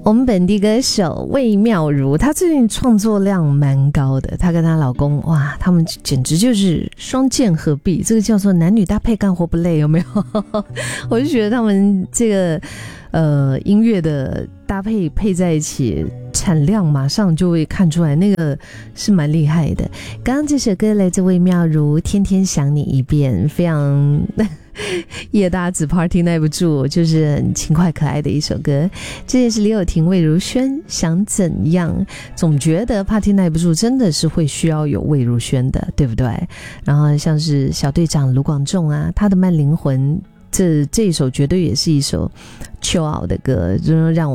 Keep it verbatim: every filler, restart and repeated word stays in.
我们本地歌手魏妙如，她最近创作量蛮高的，她跟她老公哇，他们简直就是双剑合璧，这个叫做男女搭配干活不累，有没有？我就觉得他们这个呃音乐的搭配配在一起，产量马上就会看出来，那个是蛮厉害的。刚刚这首歌来自魏妙如，天天想你一遍，非常夜大子 party 耐不住，就是很轻快可爱的一首歌。这也是李友廷、魏如萱想怎样，总觉得 party 耐不住真的是会需要有魏如萱的，对不对？然后像是小队长卢广仲啊，他的慢灵魂，这这一首绝对也是一首秋熬的歌，就是让我